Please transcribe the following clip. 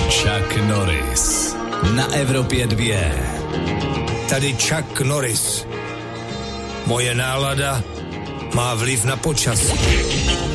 Chuck Norris na Evropě 2. Tady Chuck Norris. Moje nálada má vliv na počasí.